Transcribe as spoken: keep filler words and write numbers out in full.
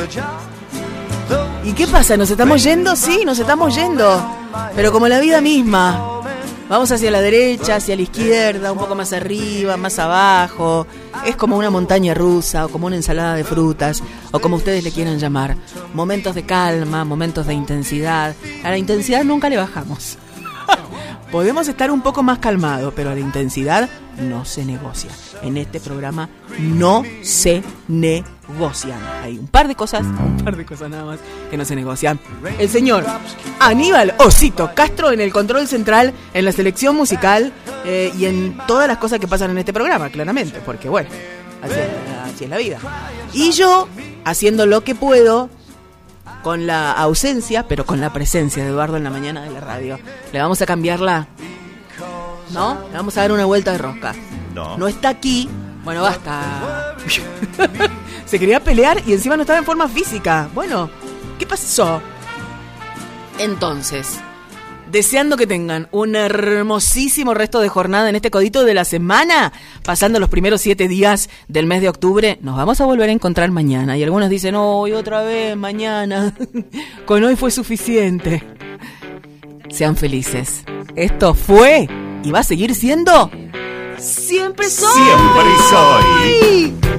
¿Y qué pasa? ¿Nos estamos yendo? Sí, nos estamos yendo. Pero como la vida misma. Vamos hacia la derecha, hacia la izquierda, un poco más arriba, más abajo. Es como una montaña rusa o como una ensalada de frutas o como ustedes le quieran llamar. Momentos de calma, momentos de intensidad. A la intensidad nunca le bajamos. Podemos estar un poco más calmados, pero a la intensidad no se negocia. En este programa no se negocian. Hay un par de cosas, un par de cosas nada más que no se negocian. El señor Aníbal Osito Castro en el control central, en la selección musical eh, y en todas las cosas que pasan en este programa, claramente, porque bueno, así es, así es la vida. Y yo haciendo lo que puedo con la ausencia, pero con la presencia de Eduardo en la mañana de la radio. Le vamos a cambiarla, ¿no? Le vamos a dar una vuelta de rosca. No. No está aquí. Bueno, basta. Se quería pelear y encima no estaba en forma física. Bueno, ¿qué pasó? Entonces, deseando que tengan un hermosísimo resto de jornada en este codito de la semana, pasando los primeros siete días del mes de octubre. Nos vamos a volver a encontrar mañana. Y algunos dicen, hoy otra vez, mañana. Con hoy fue suficiente. Sean felices. Esto fue y va a seguir siendo... Siempre soy. Siempre soy.